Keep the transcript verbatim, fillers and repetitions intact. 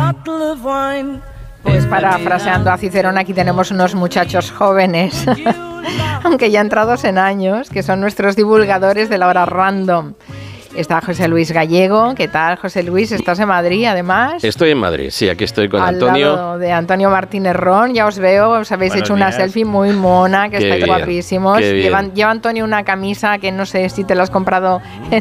Pues parafraseando a Cicerón, aquí tenemos unos muchachos jóvenes, aunque ya entrados en años, que son nuestros divulgadores de la hora random. Está José Luis Gallego. ¿Qué tal, José Luis? ¿Estás en Madrid, además? Estoy en Madrid, sí, aquí estoy con Al Antonio. Al lado de Antonio Martínez Ron, ya os veo, os habéis Buenos hecho una días. selfie muy mona, que Qué estáis bien, guapísimos. qué bien. Llevan, lleva Antonio una camisa que no sé si te la has comprado en